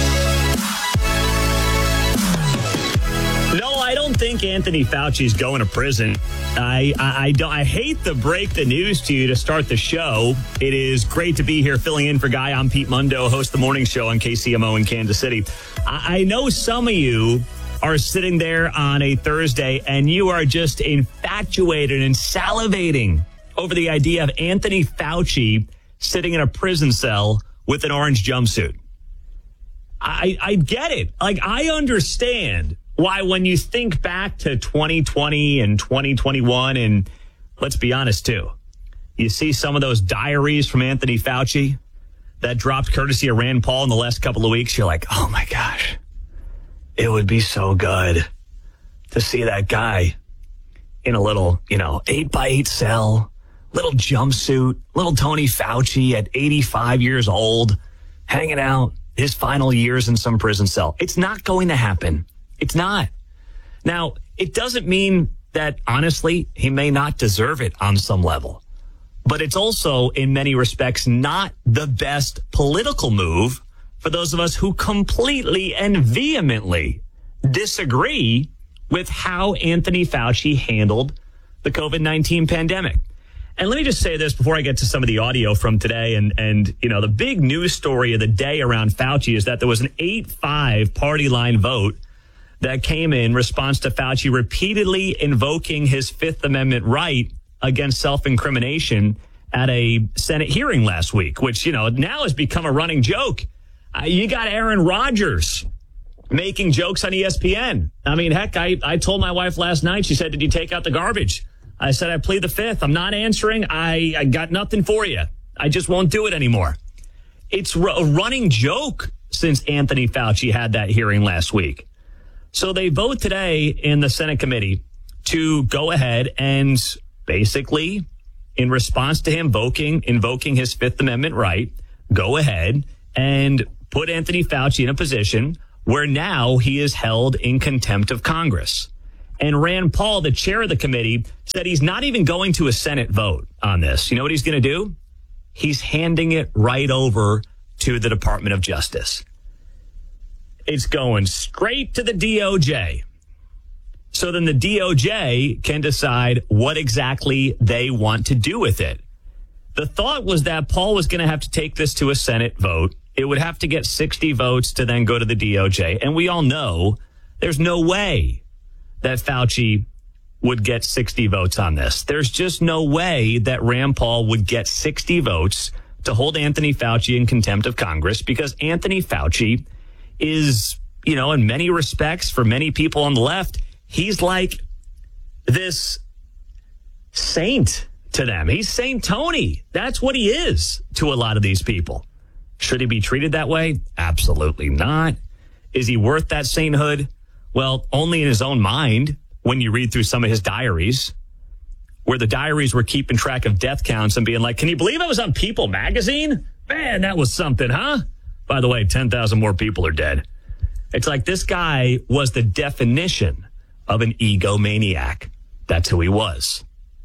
No, I don't think Anthony Fauci's going to prison. I hate to break the news to you to start the show. It is great to be here filling in for Guy. I'm Pete Mundo, host of the morning show on KCMO in Kansas City. I know some of you are sitting there on a Thursday and you are just infatuated and salivating over the idea of Anthony Fauci sitting in a prison cell with an orange jumpsuit. I get it. Like, I understand why when you think back to 2020 and 2021, and let's be honest too, you see some of those diaries from Anthony Fauci that dropped courtesy of Rand Paul in the last couple of weeks, you're like, oh my gosh, it would be so good to see that guy in a little, 8x8 cell, little jumpsuit, little Tony Fauci at 85 years old, hanging out his final years in some prison cell. It's not going to happen. It's not. Now, it doesn't mean that, honestly, he may not deserve it on some level. But it's also, in many respects, not the best political move for those of us who completely and vehemently disagree with how Anthony Fauci handled the COVID-19 pandemic. And let me just say this before I get to some of the audio from today. And you know, the big news story of the day around Fauci is that there was an 8-5 party line vote that came in response to Fauci repeatedly invoking his Fifth Amendment right against self-incrimination at a Senate hearing last week, which, you know, now has become a running joke. You got Aaron Rodgers making jokes on ESPN. I mean, heck, I told my wife last night, she said, did you take out the garbage? I said, I plead the fifth. I'm not answering. I got nothing for you. I just won't do it anymore. It's a running joke since Anthony Fauci had that hearing last week. So they vote today in the Senate committee to go ahead and basically, in response to him invoking his Fifth Amendment right, go ahead and put Anthony Fauci in a position where now he is held in contempt of Congress. And Rand Paul, the chair of the committee, said he's not even going to a Senate vote on this. You know what he's going to do? He's handing it right over to the Department of Justice. It's going straight to the DOJ. So then the DOJ can decide what exactly they want to do with it. The thought was that Paul was going to have to take this to a Senate vote. It would have to get 60 votes to then go to the DOJ. And we all know there's no way that Fauci would get 60 votes on this. There's just no way that Rand Paul would get 60 votes to hold Anthony Fauci in contempt of Congress, because Anthony Fauci is, you know, in many respects, for many people on the left, he's like this saint to them. He's Saint Tony. That's what he is to a lot of these people. Should he be treated that way? Absolutely not. Is he worth that sainthood? Well, only in his own mind, when you read through some of his diaries, where the diaries were keeping track of death counts and being like, can you believe I was on People magazine? Man, that was something, huh? By the way, 10,000 more people are dead. It's like this guy was the definition of an egomaniac. That's who he was.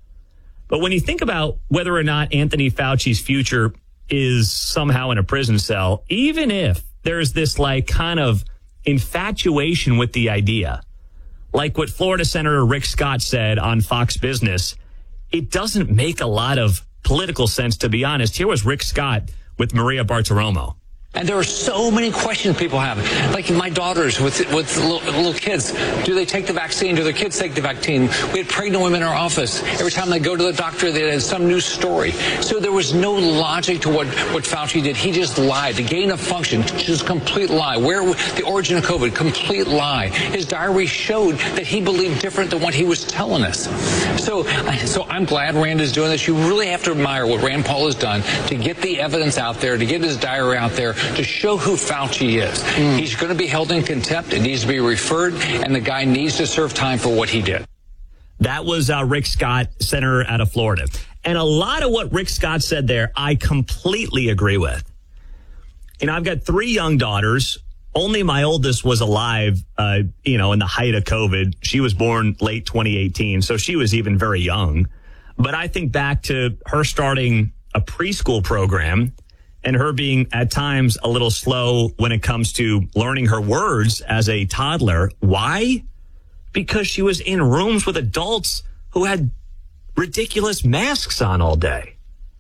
But when you think about whether or not Anthony Fauci's future is somehow in a prison cell, even if there's this like kind of infatuation with the idea, like what Florida Senator Rick Scott said on Fox Business, it doesn't make a lot of political sense, to be honest. Here was Rick Scott with Maria Bartiromo.
And there are so many questions people have. Like my daughters with little kids. Do they take the vaccine? Do their kids take the vaccine? We had pregnant women in our office. Every time they go to the doctor, they had some new story. So there was no logic to what Fauci did. He just lied. The gain of function, just complete lie. Where the origin of COVID, complete lie. His diary showed that he believed different than what he was telling us. So I'm glad Rand is doing this. You really have to admire what Rand Paul has done to get the evidence out there, to get his diary out there, to show who Fauci is. He's going to be held in contempt. It needs to be referred, and the guy needs to serve time for what he did.
That was Rick Scott, senator out of Florida. And a lot of what Rick Scott said there, I completely agree with. You know, I've got 3 young daughters. Only my oldest was alive, in the height of COVID. She was born late 2018, so she was even very young. But I think back to her starting a preschool program and her being at times a little slow when it comes to learning her words as a toddler. Why? Because she was in rooms with adults who had ridiculous masks on all day.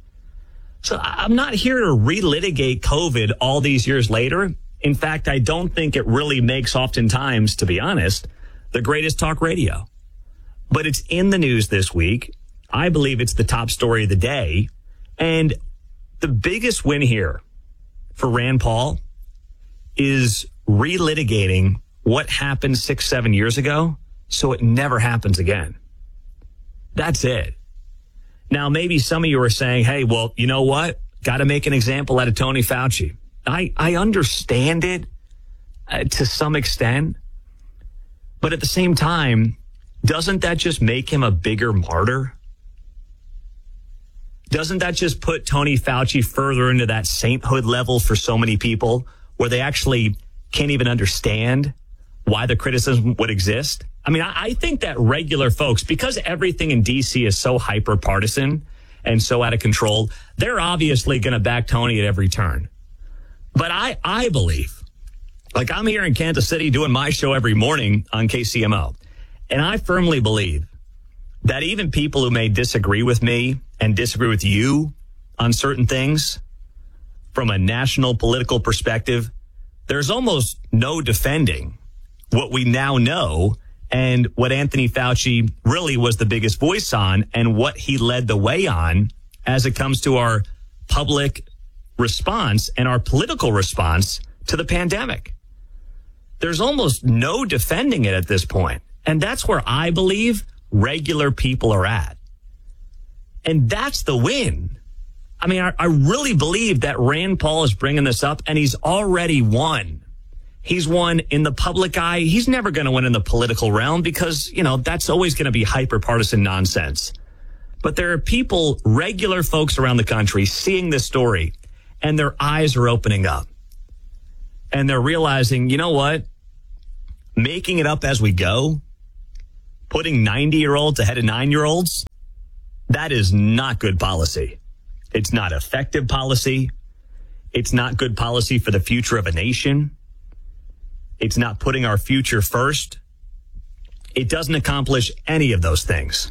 So I'm not here to relitigate COVID all these years later. In fact, I don't think it really makes, oftentimes, to be honest, the greatest talk radio. But it's in the news this week. I believe it's the top story of the day. And the biggest win here for Rand Paul is relitigating what happened 6-7 years ago so it never happens again. That's it. Now, maybe some of you are saying, hey, well, you know what? Got to make an example out of Tony Fauci. I understand it to some extent. But at the same time, doesn't that just make him a bigger martyr? Doesn't that just put Tony Fauci further into that sainthood level for so many people where they actually can't even understand why the criticism would exist? I mean, I think that regular folks, because everything in D.C. is so hyper partisan and so out of control, they're obviously going to back Tony at every turn. But I believe, like I'm here in Kansas City doing my show every morning on KCMO, and I firmly believe that even people who may disagree with me and disagree with you on certain things from a national political perspective, there's almost no defending what we now know and what Anthony Fauci really was the biggest voice on and what he led the way on as it comes to our public response and our political response to the pandemic. There's almost no defending it at this point. And that's where I believe regular people are at. And that's the win. I mean, I really believe that Rand Paul is bringing this up, and he's already won. He's won in the public eye. He's never going to win in the political realm because, you know, that's always going to be hyper-partisan nonsense. But there are people, regular folks around the country, seeing this story, and their eyes are opening up. And they're realizing, you know what? Making it up as we go, putting 90-year-olds ahead of 9-year-olds, that is not good policy. It's not effective policy. It's not good policy for the future of a nation. It's not putting our future first. It doesn't accomplish any of those things.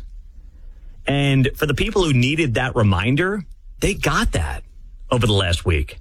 And for the people who needed that reminder, they got that over the last week.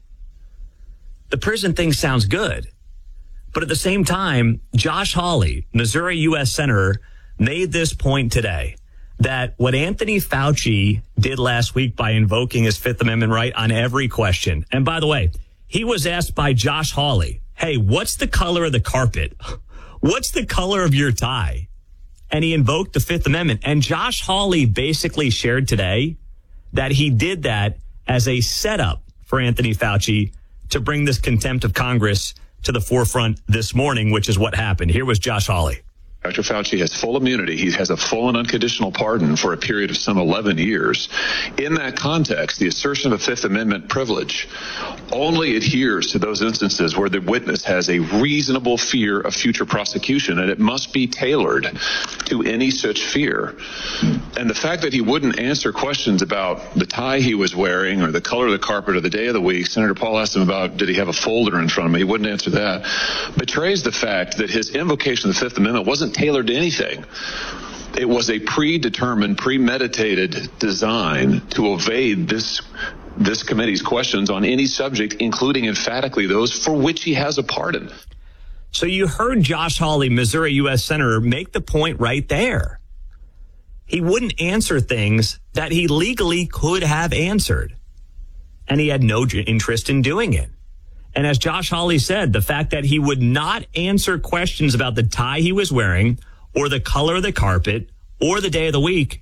The prison thing sounds good. But at the same time, Josh Hawley, Missouri U.S. Senator, made this point today that what Anthony Fauci did last week by invoking his Fifth Amendment right on every question. And by the way, he was asked by Josh Hawley, hey, what's the color of the carpet? What's the color of your tie? And he invoked the Fifth Amendment. And Josh Hawley basically shared today that he did that as a setup for Anthony Fauci to bring this contempt of Congress to the forefront this morning, which is what happened. Here was Josh Hawley.
Dr. Fauci has full immunity. He has a full and unconditional pardon for a period of some 11 years. In that context, the assertion of a Fifth Amendment privilege only adheres to those instances where the witness has a reasonable fear of future prosecution, and it must be tailored to any such fear. And the fact that he wouldn't answer questions about the tie he was wearing or the color of the carpet or the day of the week, Senator Paul asked him about, did he have a folder in front of him? He wouldn't answer that. Betrays the fact that his invocation of the Fifth Amendment wasn't tailored to anything. It was a predetermined, premeditated design to evade this committee's questions on any subject, including emphatically those for which he has a pardon.
So you heard Josh Hawley, Missouri U.S. Senator, make the point right there. He wouldn't answer things that he legally could have answered, and he had no interest in doing it. And as Josh Hawley said, the fact that he would not answer questions about the tie he was wearing or the color of the carpet or the day of the week,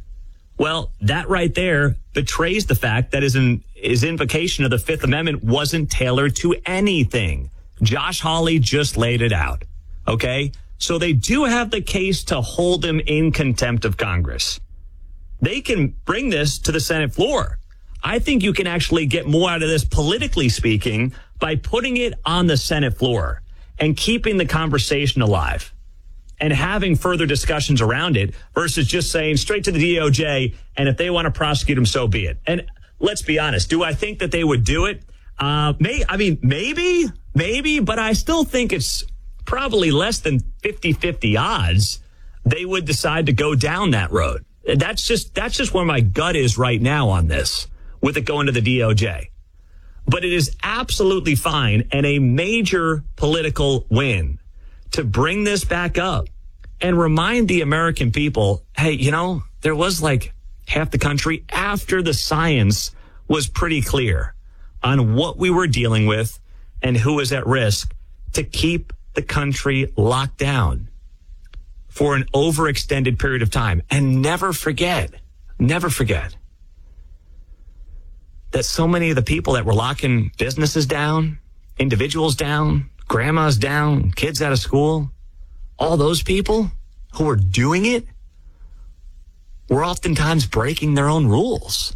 well, that right there betrays the fact that his invocation of the Fifth Amendment wasn't tailored to anything. Josh Hawley just laid it out. Okay? So they do have the case to hold him in contempt of Congress. They can bring this to the Senate floor. I think you can actually get more out of this, politically speaking, by putting it on the Senate floor and keeping the conversation alive and having further discussions around it versus just saying straight to the DOJ, and if they want to prosecute him, so be it. And let's be honest, do I think that they would do it? Maybe, but I still think it's probably less than 50-50 odds they would decide to go down that road. That's just where my gut is right now on this, with it going to the DOJ. But it is absolutely fine and a major political win to bring this back up and remind the American people, hey, you know, there was like half the country after the science was pretty clear on what we were dealing with and who was at risk, to keep the country locked down for an overextended period of time. And never forget that so many of the people that were locking businesses down, individuals down, grandmas down, kids out of school, all those people who were doing it were oftentimes breaking their own rules.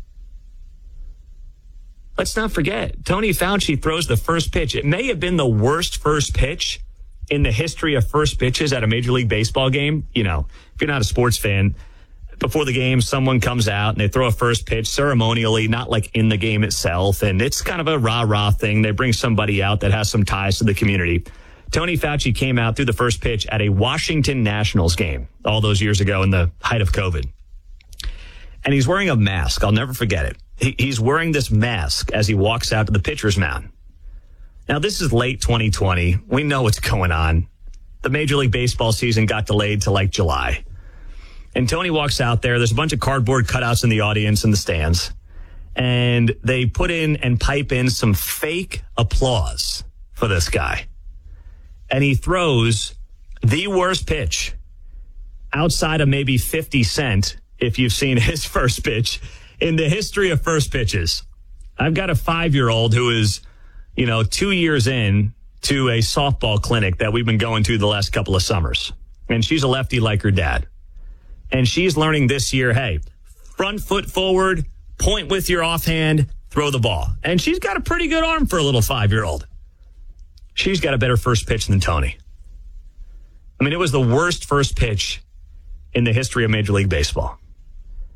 Let's not forget, Tony Fauci throws the first pitch. It may have been the worst first pitch in the history of first pitches at a Major League Baseball game. You know, if you're not a sports fan, before the game, someone comes out and they throw a first pitch ceremonially, not like in the game itself. And it's kind of a rah-rah thing. They bring somebody out that has some ties to the community. Tony Fauci came out through the first pitch at a Washington Nationals game all those years ago in the height of COVID. and he's wearing a mask. I'll never forget it. He's wearing this mask as he walks out to the pitcher's mound. Now, this is late 2020. We know what's going on. The Major League Baseball season got delayed to like July. And Tony walks out there. There's a bunch of cardboard cutouts in the audience in the stands. And they put in and pipe in some fake applause for this guy. And he throws the worst pitch outside of maybe 50 Cent, if you've seen his first pitch, in the history of first pitches. I've got a 5-year-old who is, 2 years in to a softball clinic that we've been going to the last couple of summers. And she's a lefty like her dad. And she's learning this year, hey, front foot forward, point with your offhand, throw the ball. And she's got a pretty good arm for a little 5-year-old. She's got a better first pitch than Tony. I mean, it was the worst first pitch in the history of Major League Baseball.